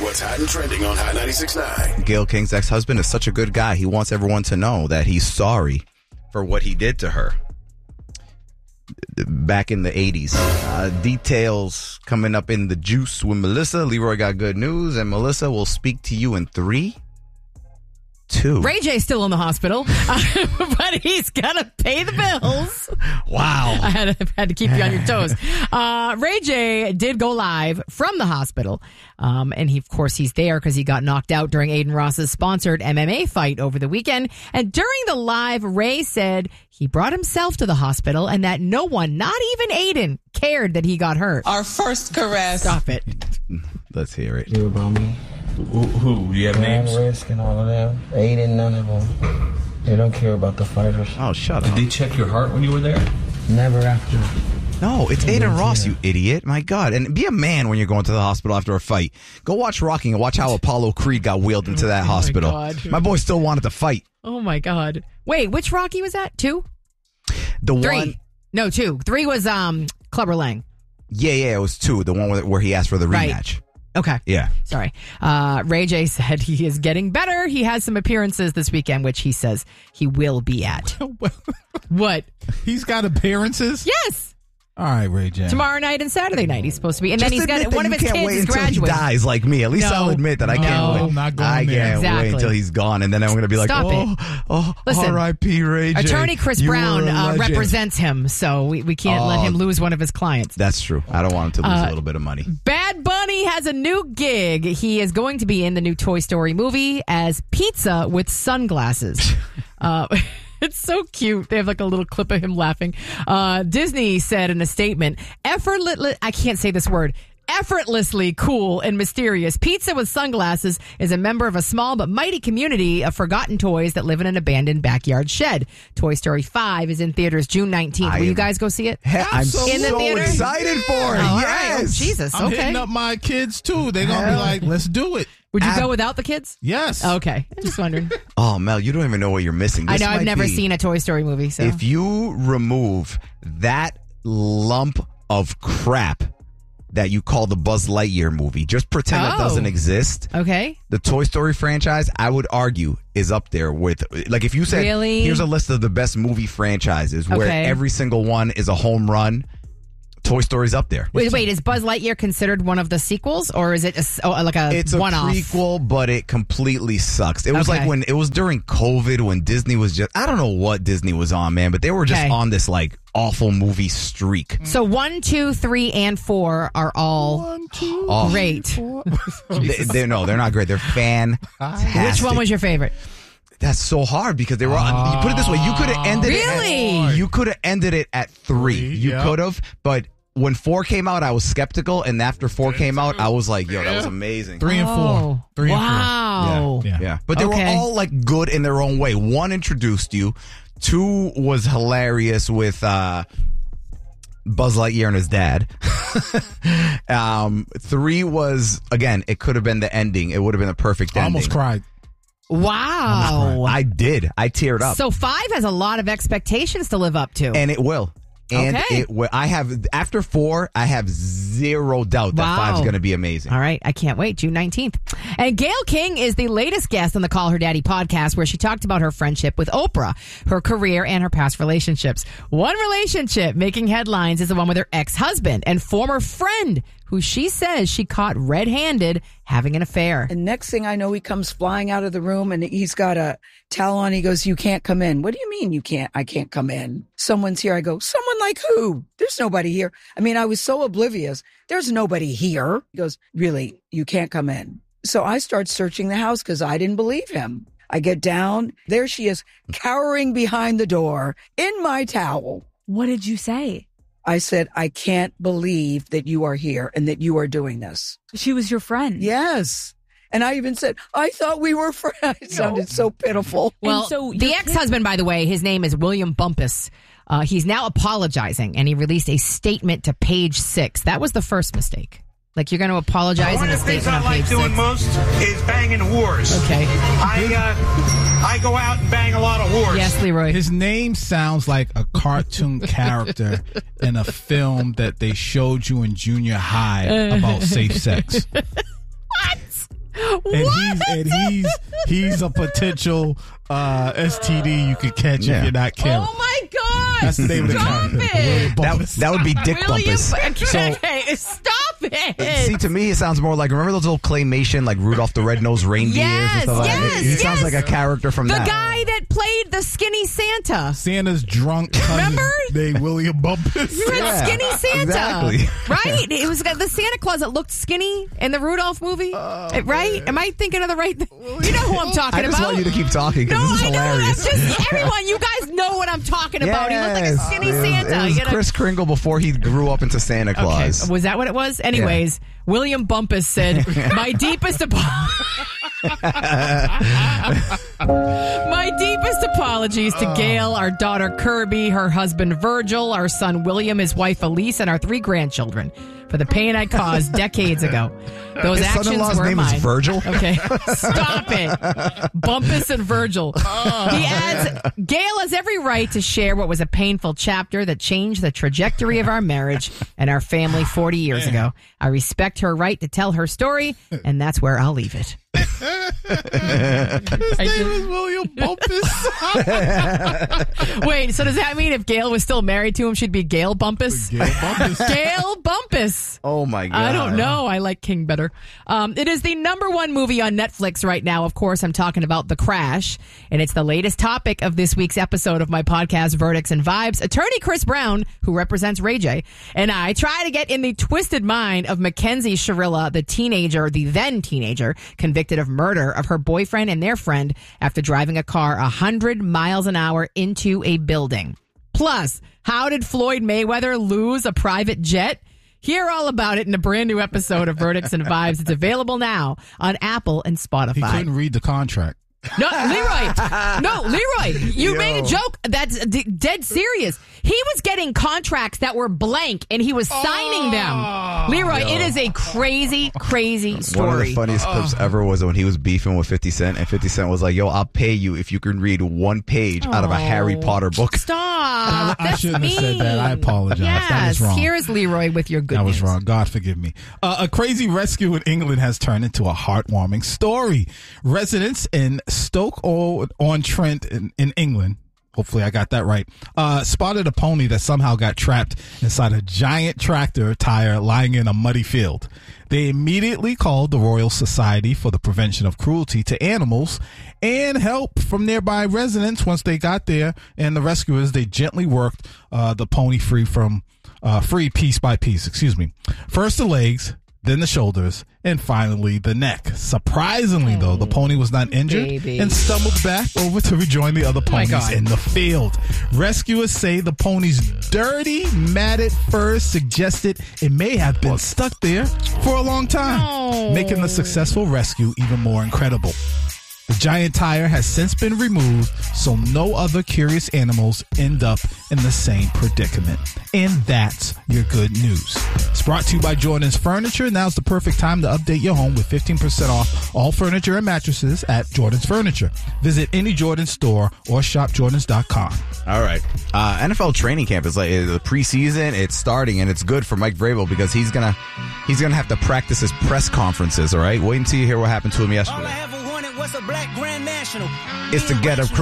what's hot and trending on Hot 96.9. Gayle King's ex-husband is such a good guy. He wants everyone to know that he's sorry for what he did to her back in the 80s. Details coming up in the juice with Melissa. Leroy got good news, and Melissa will speak to you in 3, 2. Ray J's still in the hospital, but he's gonna pay the bills. Wow. I had to keep you on your toes. Ray J did go live from the hospital, and he's there because he got knocked out during Aiden Ross's sponsored MMA fight over the weekend. And during the live, Ray said he brought himself to the hospital and that no one, not even Aiden, cared that he got hurt. Our first caress. Stop it. Let's hear it. You about me? Who? Do you have names? Risk and all of them. Aiden, none of them. They don't care about the fighters. Oh, shut up. Did they check your heart when you were there? Never after. No, it's Aiden Ross, you idiot. My God. And be a man when you're going to the hospital after a fight. Go watch Rocky and watch how Apollo Creed got wheeled into that hospital. God. My boy still wanted to fight. Oh, my God. Wait, which Rocky was that? 2? The 3. one. No, 2. 3 was Clubber Lang. Yeah, it was 2. The one where he asked for the rematch. Right. Okay. Yeah. Sorry. Ray J said he is getting better. He has some appearances this weekend, which he says he will be at. What? He's got appearances? Yes. All right, Ray J. Tomorrow night and Saturday night he's supposed to be. And then he's got one of his kids kids is until graduating. he dies like me. At least No. I'll admit that I can't No. wait. I'm not going I there. can't Exactly. wait until he's gone, and then I'm going to be like, Stop it. Listen, R.I.P. Ray J. Attorney Chris You Brown were a legend. represents him, so we can't let him lose one of his clients. That's true. I don't want him to lose a little bit of money. Bad Bunny has a new gig. He is going to be in the new Toy Story movie as Pizza with sunglasses. It's so cute. They have like a little clip of him laughing. Disney said in a statement, I can't say this word. Effortlessly cool and mysterious, Pizza with Sunglasses is a member of a small but mighty community of forgotten toys that live in an abandoned backyard shed. Toy Story 5 is in theaters June 19th. Will you guys go see it? I'm In the so theater? excited for it. All right. Oh, Yes. Jesus. I'm Okay. hitting up my kids, too. They're going to be like, let's do it. Would you go without the kids? Yes. Okay. I'm just wondering. Oh, Mel, you don't even know what you're missing. I This know I've might never be- seen a Toy Story movie. So If you remove that lump of crap that you call the Buzz Lightyear movie, just pretend it doesn't exist. Okay. The Toy Story franchise, I would argue, is up there with, like, if you said, Really? here's a list of the best movie franchises where Okay. every single one is a home run, Toy Story's up there. Wait, is Buzz Lightyear considered one of the sequels, or is it It's a one-off? prequel, but it completely sucks. It was Okay. like when it was during COVID when Disney was just, I don't know what Disney was on, man, but they were just Okay. on this like awful movie streak. So 1, 2, 3, and 4 are all great. They're not great. They're fantastic. Which one was your favorite? That's so hard because they were on, you put it this way, you could have ended Really? you could have ended it at 3. You yeah. could have, but when 4 came out, I was skeptical, and after 4 came out, I was like, yo, that was amazing. 3 and 4. Oh, 3 and 4. wow. Yeah. But they Okay. were all like good in their own way. 1 introduced you. 2 was hilarious with Buzz Lightyear and his dad. 3 was, again, it could have been the ending. It would have been a perfect I ending. almost cried. Wow. I did. I teared up. So 5 has a lot of expectations to live up to. And it will. And Okay. it will. After 4, I have zero doubt that Wow. 5's going to be amazing. All right. I can't wait. June 19th. And Gayle King is the latest guest on the Call Her Daddy podcast, where she talked about her friendship with Oprah, her career, and her past relationships. One relationship making headlines is the one with her ex-husband and former friend, who she says she caught red-handed having an affair. And next thing I know, he comes flying out of the room and he's got a towel on. He goes, "You can't come in." "What do you mean you can't? I can't come in. Someone's here." I go, "Someone like who? There's nobody here." I mean, I was so oblivious. "There's nobody here." He goes, "Really? You can't come in." So I start searching the house because I didn't believe him. I get down. There she is, cowering behind the door in my towel. What did you say? I said, "I can't believe that you are here and that you are doing this." She was your friend. Yes. And I even said, "I thought we were friends." It sounded so pitiful. Well, And so the your ex-husband, by the way, his name is William Bumpus. He's now apologizing, and he released a statement to Page 6. That was the first mistake. Like, you're going to apologize One in a of the things statement I on Page like doing 6. most is banging whores. Okay. I go out and bang a lot of whores. Yes, Leroy. His name sounds like a cartoon character in a film that they showed you in junior high about safe sex. What? he's a potential STD you could catch if you're not careful. Oh my God! That's the name of the character. That would be Dick Bumpus. Stop it! See, to me, it sounds more like, remember those little claymation, like Rudolph the Red-Nosed Reindeer and stuff like that? He sounds like a character from that. The guy that played the skinny Santa. Santa's drunk cousin named William Bumpus. You had Skinny Santa. Exactly. Right? It was the Santa Claus that looked skinny in the Rudolph movie. Right? Am I thinking of the right thing? You know who I'm talking about. I just want you to keep talking because this is hilarious. Just everyone, you guys know what I'm talking about. He looked like a skinny Santa. It was Kris Kringle before he grew up into Santa Claus. Okay. Was that what it was? Anyways, William Bumpus said, My deepest apologies to Gail, our daughter Kirby, her husband Virgil, our son William, his wife Elise, and our 3 grandchildren for the pain I caused decades ago. Those His actions son-in-law's were name mine. is Virgil? Okay, stop it. Bumpus and Virgil. He adds, Gail has every right to share what was a painful chapter that changed the trajectory of our marriage and our family 40 years ago. I respect her right to tell her story, and that's where I'll leave it. His name is William Bumpus. Wait, so does that mean if Gail was still married to him, she'd be Gail Bumpus? Gail Bumpus. Gail Bumpus. Oh, my God. I don't know. I like King better. It is the #1 movie on Netflix right now. Of course, I'm talking about The Crash, and it's the latest topic of this week's episode of my podcast, Verdicts and Vibes. Attorney Chris Brown, who represents Ray J, and I try to get in the twisted mind of Mackenzie Shirilla, the then teenager, convicted of murder of her boyfriend and their friend after driving a car 100 miles an hour into a building. Plus, how did Floyd Mayweather lose a private jet? Hear all about it in a brand new episode of Verdicts and Vibes. It's available now on Apple and Spotify. He couldn't read the contract. No, Leroy, you made a joke. That's dead serious. He was getting contracts that were blank, and he was signing them. Leroy, it is a crazy, crazy story. One of the funniest clips ever was when he was beefing with 50 Cent, and 50 Cent was like, yo, I'll pay you if you can read one page out of a Harry Potter book. Stop. I shouldn't have said that. I apologize. Yes, that was wrong. Here is Leroy with your good news. That was wrong. God forgive me. A crazy rescue in England has turned into a heartwarming story. Residents in Stoke-on-Trent in England, hopefully I got that right, spotted a pony that somehow got trapped inside a giant tractor tire lying in a muddy field. They immediately called the Royal Society for the Prevention of Cruelty to Animals and help from nearby residents. Once they got there, and the rescuers, they gently worked the pony free piece by piece. First the legs, then the shoulders, and finally the neck. Surprisingly, though, the pony was not injured and stumbled back over to rejoin the other ponies in the field. Rescuers say the pony's dirty, matted fur suggested it may have been stuck there for a long time, making the successful rescue even more incredible. The giant tire has since been removed, so no other curious animals end up in the same predicament. And that's your good news. It's brought to you by Jordan's Furniture. Now's the perfect time to update your home with 15% off all furniture and mattresses at Jordan's Furniture. Visit any Jordan store or shopjordans.com. All right. NFL training camp is like the preseason. It's starting, and it's good for Mike Vrabel because he's gonna have to practice his press conferences. All right. Wait until you hear what happened to him yesterday. All I ever wanted was a black Grand National. It's to get a